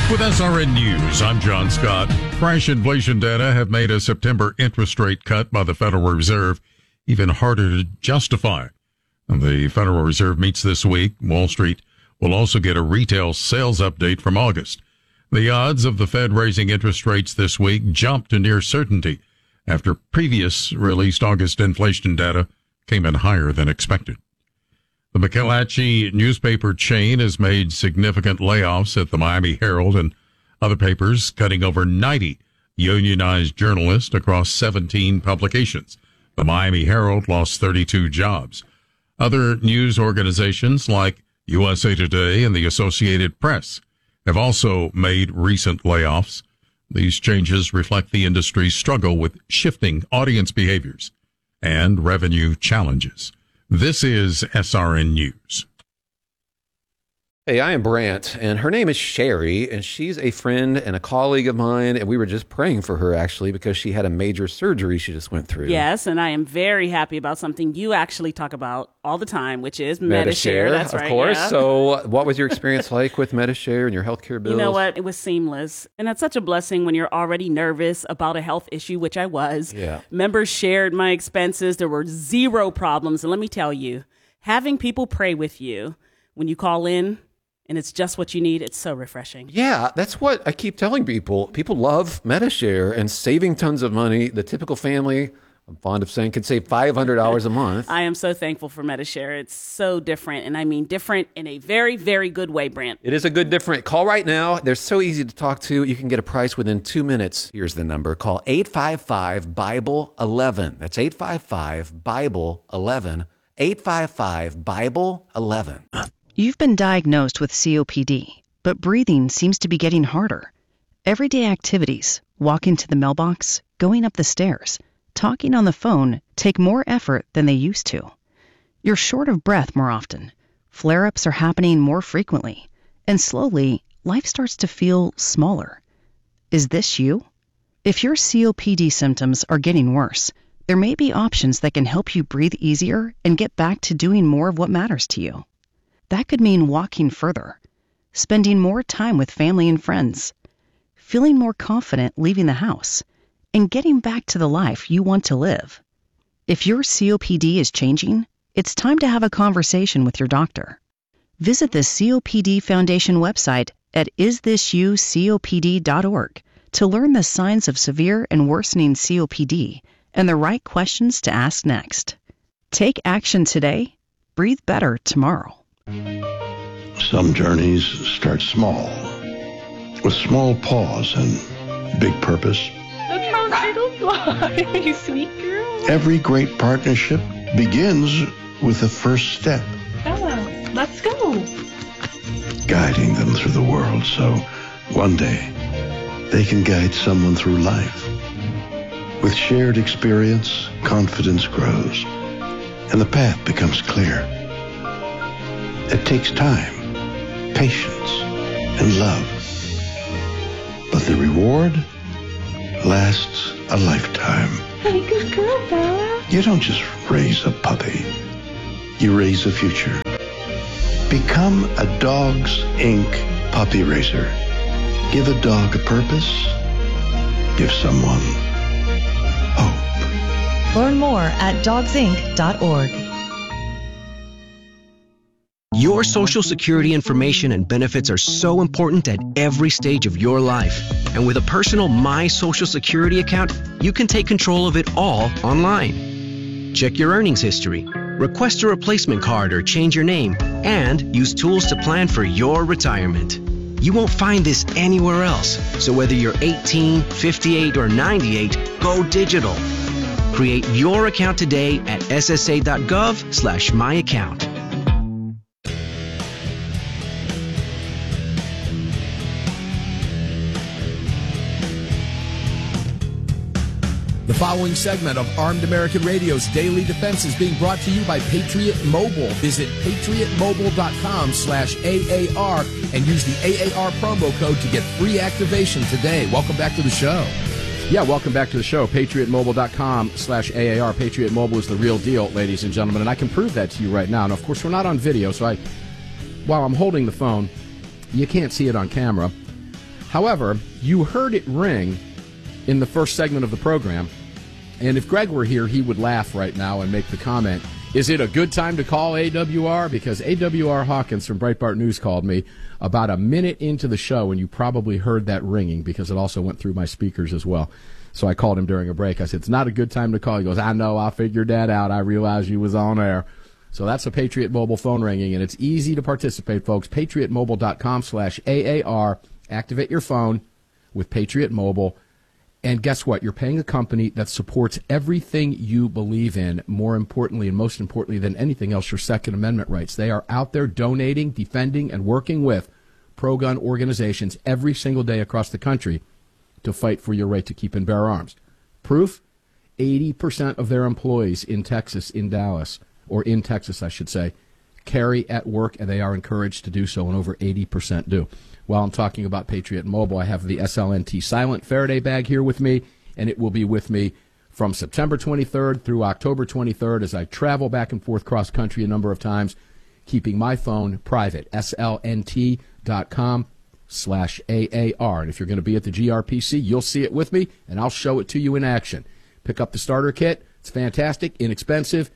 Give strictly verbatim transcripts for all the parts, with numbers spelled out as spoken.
With S R N News, I'm John Scott. Fresh inflation data have made a September interest rate cut by the Federal Reserve even harder to justify. And the Federal Reserve meets this week. Wall Street will also get a retail sales update from August. The odds of the Fed raising interest rates this week jumped to near certainty after previous released August inflation data came in higher than expected. The McClatchy newspaper chain has made significant layoffs at the Miami Herald and other papers, cutting over ninety unionized journalists across seventeen publications. The Miami Herald lost thirty-two jobs. Other news organizations like U S A Today and the Associated Press have also made recent layoffs. These changes reflect the industry's struggle with shifting audience behaviors and revenue challenges. This is S R N News. Hey, I am Brant, and her name is Sherry, and she's a friend and a colleague of mine, and we were just praying for her, actually, because she had a major surgery she just went through. Yes, and I am very happy about something you actually talk about all the time, which is Medi-Share. That's of right, course. yeah. So what was your experience like with Medi-Share and your healthcare bills? You know what? It was seamless, and that's such a blessing when you're already nervous about a health issue, which I was. Yeah. Members shared my expenses. There were zero problems, and let me tell you, having people pray with you when you call in, and it's just what you need, it's so refreshing. Yeah, that's what I keep telling people. People love Medi-Share and saving tons of money. The typical family, I'm fond of saying, can save five hundred dollars a month. I am so thankful for Medi-Share. It's so different, and I mean different in a very, very good way, Brant. It is a good different. Call right now. They're so easy to talk to. You can get a price within two minutes. Here's the number. Call eight five five, Bible eleven. That's eight five five, Bible eleven. eight five five, Bible eleven. You've been diagnosed with C O P D, but breathing seems to be getting harder. Everyday activities, walking to the mailbox, going up the stairs, talking on the phone take more effort than they used to. You're short of breath more often. Flare-ups are happening more frequently. And slowly, life starts to feel smaller. Is this you? If your C O P D symptoms are getting worse, there may be options that can help you breathe easier and get back to doing more of what matters to you. That could mean walking further, spending more time with family and friends, feeling more confident leaving the house, and getting back to the life you want to live. If your C O P D is changing, it's time to have a conversation with your doctor. Visit the C O P D Foundation website at is this you C O P D dot org to learn the signs of severe and worsening C O P D and the right questions to ask next. Take action today, breathe better tomorrow. Some journeys start small, with small pause and big purpose. Look how little fly, you sweet girl. Every great partnership begins with the first step. Bella, let's go. Guiding them through the world so one day they can guide someone through life. With shared experience, confidence grows, and the path becomes clear. It takes time, patience, and love. But the reward lasts a lifetime. Hey, good girl, Bella. You don't just raise a puppy. You raise a future. Become a Dogs Incorporated puppy raiser. Give a dog a purpose. Give someone hope. Learn more at dogs inc dot org. Your Social Security information and benefits are so important at every stage of your life. And with a personal My Social Security account, you can take control of it all online. Check your earnings history, request a replacement card or change your name, and use tools to plan for your retirement. You won't find this anywhere else. So whether you're eighteen, fifty-eight, or ninety-eight, go digital. Create your account today at S S A dot gov slash my account. The following segment of Armed American Radio's Daily Defense is being brought to you by Patriot Mobile. Visit patriot mobile dot com slash A A R and use the A A R promo code to get free activation today. Welcome back to the show. Yeah, welcome back to the show. patriot mobile dot com slash A A R. Patriot Mobile is the real deal, ladies and gentlemen, and I can prove that to you right now. And, of course, we're not on video, so I, while I'm holding the phone, you can't see it on camera. However, you heard it ring in the first segment of the program, and if Greg were here, he would laugh right now and make the comment, is it a good time to call A W R? Because A W R Hawkins from Breitbart News called me about a minute into the show, and you probably heard that ringing because it also went through my speakers as well. So I called him during a break. I said, it's not a good time to call. He goes, I know, I figured that out. I realized you was on air. So that's a Patriot Mobile phone ringing, and it's easy to participate, folks. PatriotMobile.com slash AAR. Activate your phone with Patriot Mobile. And guess what? You're paying a company that supports everything you believe in, more importantly and most importantly than anything else, your Second Amendment rights. They are out there donating, defending, and working with pro-gun organizations every single day across the country to fight for your right to keep and bear arms. Proof? eighty percent of their employees in Texas, in Dallas, or in Texas, I should say, carry at work, and they are encouraged to do so, and over eighty percent do. While I'm talking about Patriot Mobile, I have the S L N T Silent Faraday bag here with me, and it will be with me from September twenty-third through October twenty-third as I travel back and forth cross-country a number of times, keeping my phone private, S L N T dot com slash A A R. And if you're going to be at the G R P C, you'll see it with me, and I'll show it to you in action. Pick up the starter kit. It's fantastic, inexpensive.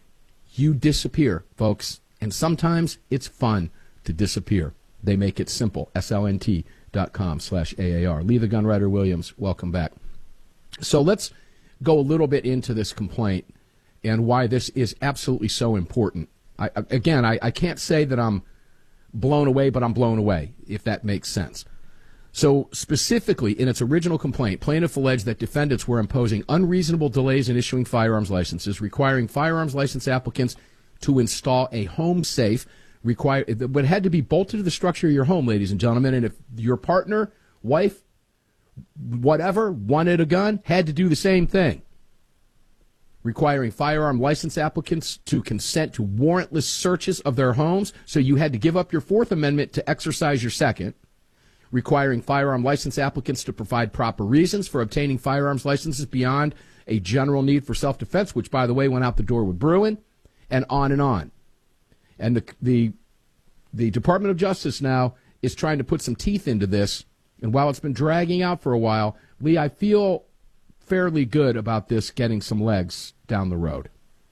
You disappear, folks, and sometimes it's fun to disappear. They make it simple. S L N T dot com slash A A R. Lee the Gunwriter Williams, welcome back. So let's go a little bit into this complaint and why this is absolutely so important. I, again, I, I can't say that I'm blown away, but I'm blown away, if that makes sense. So specifically, in its original complaint, plaintiff alleged that defendants were imposing unreasonable delays in issuing firearms licenses, requiring firearms license applicants to install a home safe, require, but it had to be bolted to the structure of your home, ladies and gentlemen, and if your partner, wife, whatever, wanted a gun, had to do the same thing. Requiring firearm license applicants to consent to warrantless searches of their homes, so you had to give up your Fourth Amendment to exercise your Second. Requiring firearm license applicants to provide proper reasons for obtaining firearms licenses beyond a general need for self-defense, which, by the way, went out the door with Bruen, and on and on. And the the the Department of Justice now is trying to put some teeth into this, and while it's been dragging out for a while, Lee, I feel fairly good about this getting some legs down the road.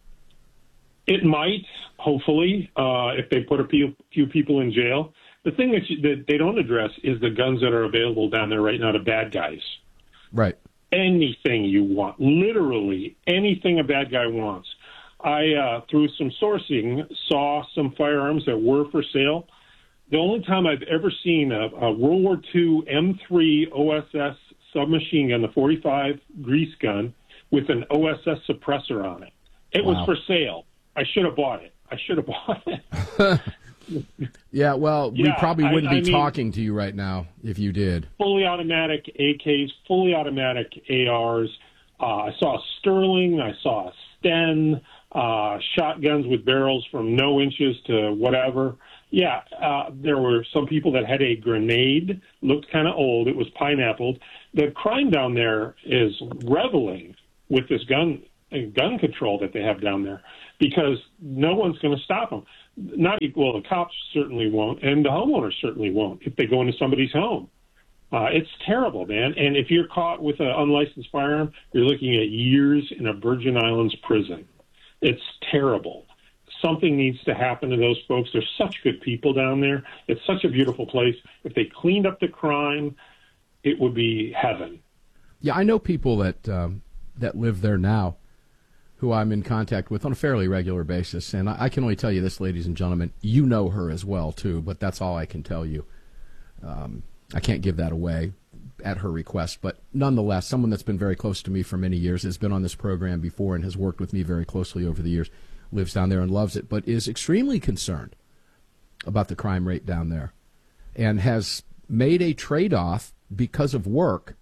It might, hopefully, uh, if they put a few, few people in jail. The thing that, you, that they don't address is the guns that are available down there right now to bad guys. Right. Anything you want, literally anything a bad guy wants. I, uh, through some sourcing, saw some firearms that were for sale. The only time I've ever seen a, a World War Two M three O S S submachine gun, the forty-five grease gun, with an O S S suppressor on it. It wow. was for sale. I should have bought it. I should have bought it. Yeah, well, we yeah, probably wouldn't I, be I talking mean, to you right now if you did. Fully automatic A Ks, fully automatic A Rs. Uh, I saw a Sterling. I saw a Sten. Uh, shotguns with barrels from no inches to whatever. Yeah, uh, there were some people that had a grenade, looked kind of old. It was pineappled. The crime down there is reveling with this gun gun control that they have down there because no one's going to stop them. Not well, the cops certainly won't, and the homeowners certainly won't if they go into somebody's home. Uh, it's terrible, man. And if you're caught with an unlicensed firearm, you're looking at years in a Virgin Islands prison. It's terrible. Something needs to happen to those folks. They're such good people down there. It's such a beautiful place. If they cleaned up the crime, it would be heaven. Yeah, I know people that um, that live there now who I'm in contact with on a fairly regular basis. And I, I can only tell you this, ladies and gentlemen, you know her as well, too, but that's all I can tell you. Um, I can't give that away at her request, but nonetheless, someone that's been very close to me for many years, has been on this program before and has worked with me very closely over the years, lives down there and loves it, but is extremely concerned about the crime rate down there and has made a trade-off because of work.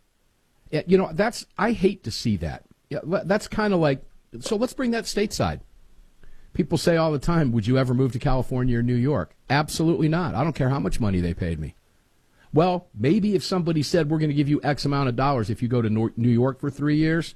You know, that's, I hate to see that. Yeah, that's kind of like, so let's bring that stateside. People say all the time, would you ever move to California or New York? Absolutely not. I don't care how much money they paid me. Well, maybe if somebody said we're going to give you X amount of dollars if you go to New York for three years,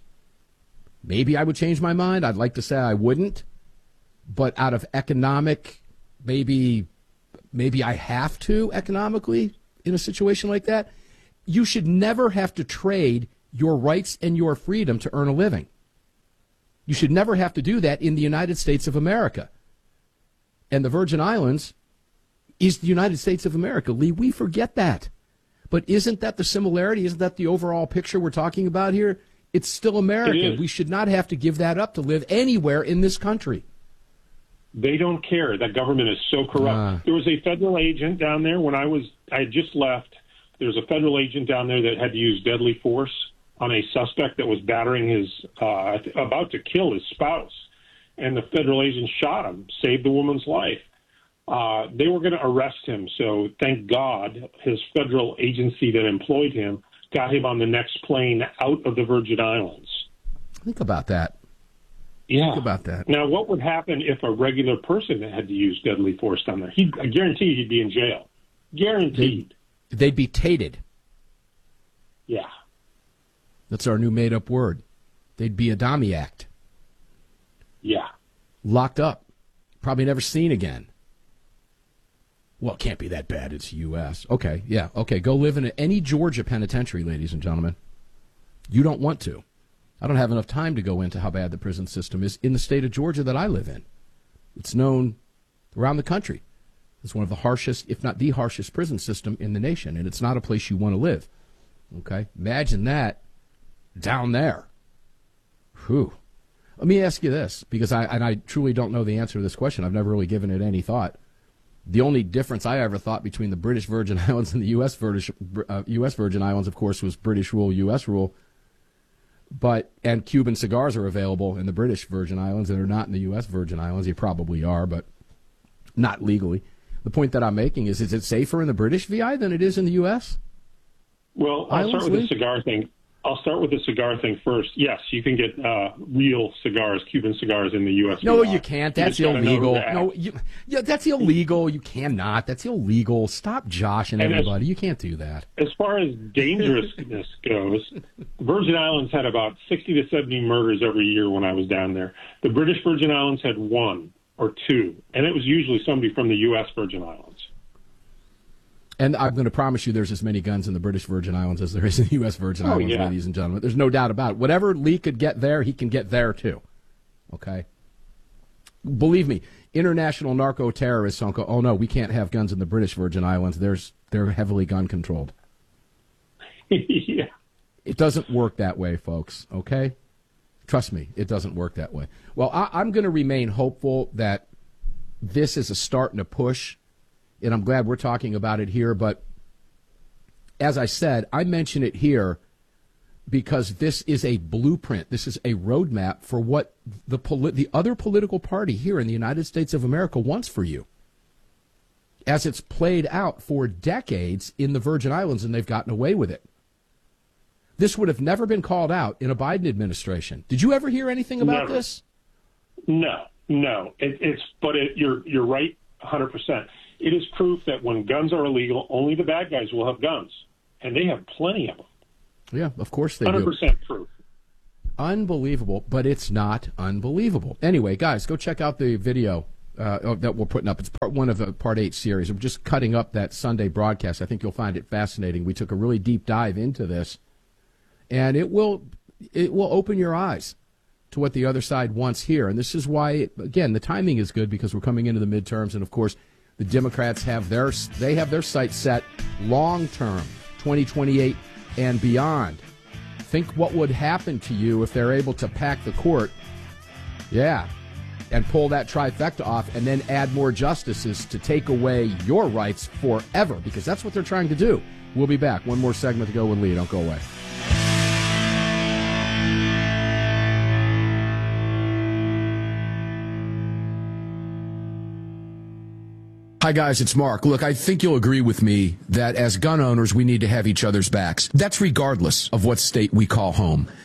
maybe I would change my mind. I'd like to say I wouldn't. But out of economic, maybe maybe I have to economically in a situation like that. you should never have to trade your rights and your freedom to earn a living. You should never have to do that in the United States of America. And the Virgin Islands is the United States of America. Lee, we forget that. But isn't that the similarity? Isn't that the overall picture we're talking about here? It's still America. It is. We should not have to give that up to live anywhere in this country. They don't care. That government is so corrupt. Uh, there was a federal agent down there when I was, I had just left. There was a federal agent down there that had to use deadly force on a suspect that was battering his, uh, about to kill his spouse. And the federal agent shot him, saved the woman's life. Uh, they were going to arrest him. So thank God his federal agency that employed him got him on the next plane out of the Virgin Islands. Think about that. Yeah. Think about that. Now, what would happen if a regular person had to use deadly force down there? He, I guarantee he'd be in jail. Guaranteed. They'd, they'd be tated. Yeah. That's our new made-up word. They'd be Adamiacked. Yeah. Locked up. Probably never seen again. Well, it can't be that bad. It's U S Okay, yeah, okay. Go live in any Georgia penitentiary, ladies and gentlemen. You don't want to. I don't have enough time to go into how bad the prison system is in the state of Georgia that I live in. It's known around the country as one of the harshest, if not the harshest, prison system in the nation, and it's not a place you want to live. Okay? Imagine that down there. Whew. Let me ask you this, because I and I truly don't know the answer to this question. I've never really given it any thought. The only difference I ever thought between the British Virgin Islands and the U S Virgin, uh, U S Virgin Islands, of course, was British rule, U S rule. But and Cuban cigars are available in the British Virgin Islands, and they're not in the U S Virgin Islands. You probably are, but not legally. The point that I'm making is: is it safer in the British V I than it is in the U S? Well, I'll Islands, start with Lee? the cigar thing. I'll start with the cigar thing first. Yes, you can get uh, real cigars, Cuban cigars, in the U S No, you can't. That's you just gotta know illegal. who to ask. No, you, yeah, that's illegal. You cannot. That's illegal. Stop joshing And as- everybody. You can't do that. As far as dangerousness goes, Virgin Islands had about sixty to seventy murders every year when I was down there. The British Virgin Islands had one or two, and it was usually somebody from the U S Virgin Islands. And I'm going to promise you there's as many guns in the British Virgin Islands as there is in the U S Virgin Oh, Islands, yeah. ladies and gentlemen. There's no doubt about it. Whatever Lee could get there, he can get there, too. Okay? Believe me, international narco-terrorists don't go, oh, no, we can't have guns in the British Virgin Islands. There's, they're heavily gun-controlled. Yeah. It doesn't work that way, folks, okay? Trust me, it doesn't work that way. Well, I, I'm going to remain hopeful that this is a start and a push, and I'm glad we're talking about it here. But as I said, I mention it here because this is a blueprint. This is a roadmap for what the poli- the other political party here in the United States of America wants for you, as it's played out for decades in the Virgin Islands, and they've gotten away with it. This would have never been called out in a Biden administration. Did you ever hear anything about Never. this? No, no. It, it's but it, you're you're right, one hundred percent. It is proof that when guns are illegal, only the bad guys will have guns, and they have plenty of them. Yeah, of course they one hundred percent do. proof. Unbelievable, but it's not unbelievable. Anyway, guys, go check out the video uh, that we're putting up. It's part one of a part eight series. We're just cutting up that Sunday broadcast. I think you'll find it fascinating. We took a really deep dive into this, and it will it will open your eyes to what the other side wants here. And this is why, again, the timing is good because we're coming into the midterms, and of course, the Democrats have their they have their sights set long term, twenty twenty-eight and beyond. Think what would happen to you if they're able to pack the court, yeah, and pull that trifecta off, and then add more justices to take away your rights forever, because that's what they're trying to do. We'll be back. One more segment to go with Lee. Don't go away. Hi, guys, it's Mark. Look, I think you'll agree with me that as gun owners, we need to have each other's backs. That's regardless of what state we call home.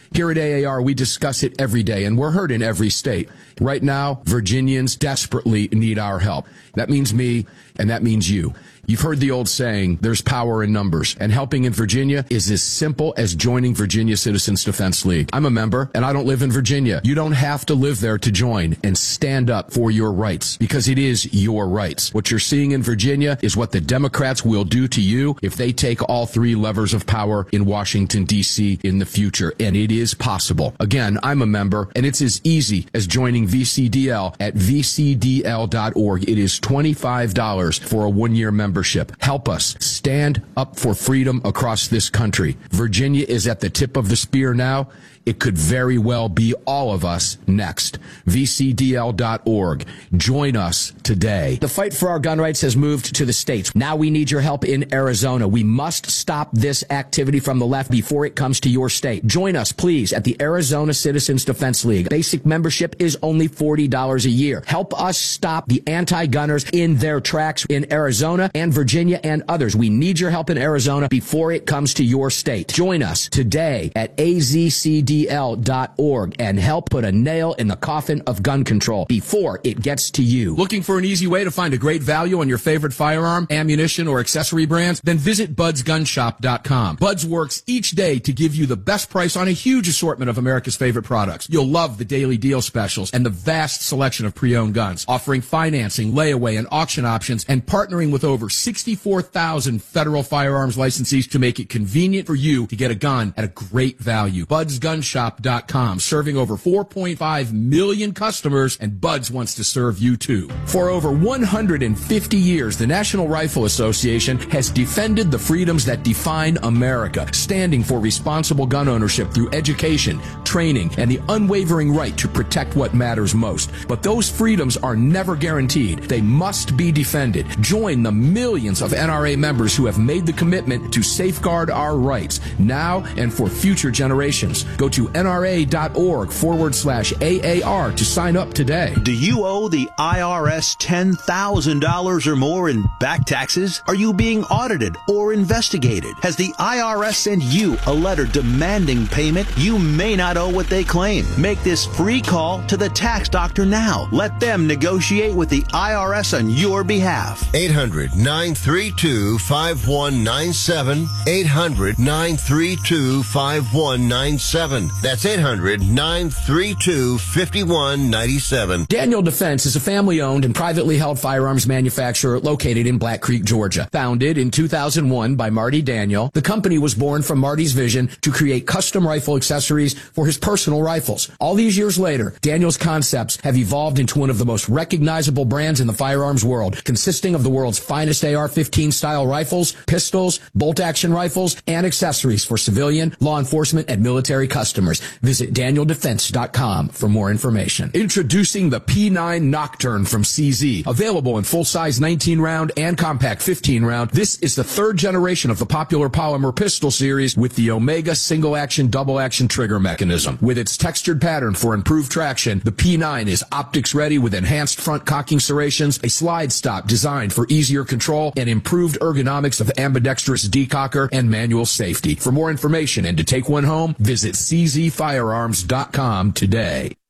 Here at A A R, we discuss it every day, and we're heard in every state. Right now, Virginians desperately need our help. That means me, and that means you. You've heard the old saying, there's power in numbers, and helping in Virginia is as simple as joining Virginia Citizens Defense League. I'm a member, and I don't live in Virginia. You don't have to live there to join and stand up for your rights, because it is your rights. What you're seeing in Virginia is what the Democrats will do to you if they take all three levers of power in Washington, D C in the future, and it is possible. Again, I'm a member, and it's as easy as joining V C D L at v c d l dot org. It is twenty-five dollars for a one-year membership. Help us stand up for freedom across this country. Virginia is at the tip of the spear now. It could very well be all of us next. v c d l dot org. Join us today. The fight for our gun rights has moved to the states. Now we need your help in Arizona. We must stop this activity from the left before it comes to your state. Join us, please, at the Arizona Citizens Defense League. Basic membership is only forty dollars a year. Help us stop the anti-gunners in their tracks in Arizona and Virginia and others. We need your help in Arizona before it comes to your state. Join us today at a z c d l dot org and help put a nail in the coffin of gun control before it gets to you. Looking for an easy way to find a great value on your favorite firearm, ammunition, or accessory brands? Then visit buds gun shop dot com. Buds works each day to give you the best price on a huge assortment of America's favorite products. You'll love the daily deal specials and the vast selection of pre-owned guns, offering financing, layaway, and auction options, and partnering with over sixty-four thousand federal firearms licensees to make it convenient for you to get a gun at a great value. buds gun shop dot com, serving over four point five million customers, and Buds wants to serve you too. For over one hundred fifty years, the National Rifle Association has defended the freedoms that define America, standing for responsible gun ownership through education, training, and the unwavering right to protect what matters most. But those freedoms are never guaranteed. They must be defended. Join the millions of N R A members who have made the commitment to safeguard our rights now and for future generations. Go to nra.org forward slash AAR to sign up today. Do you owe the I R S ten thousand dollars or more in back taxes? Are you being audited or investigated? Has the I R S sent you a letter demanding payment? You may not owe what they claim. Make this free call to the tax doctor now. Let them negotiate with the I R S on your behalf. eight hundred nine three two five one nine seven. eight hundred nine three two five one nine seven. That's eight hundred nine three two five one nine seven. Daniel Defense is a family-owned and privately held firearms manufacturer located in Black Creek, Georgia. Founded in two thousand one by Marty Daniel, the company was born from Marty's vision to create custom rifle accessories for his personal rifles. All these years later, Daniel's concepts have evolved into one of the most recognizable brands in the firearms world, consisting of the world's finest A R fifteen style rifles, pistols, bolt-action rifles, and accessories for civilian, law enforcement, and military customers. Visit daniel defense dot com for more information. Introducing the P nine Nocturne from C Z. Available in full-size nineteen round and compact fifteen round, this is the third generation of the popular polymer pistol series with the Omega single-action, double-action trigger mechanism. With its textured pattern for improved traction, the P nine is optics-ready with enhanced front cocking serrations, a slide stop designed for easier control, and improved ergonomics of ambidextrous decocker and manual safety. For more information and to take one home, visit c z firearms dot com today.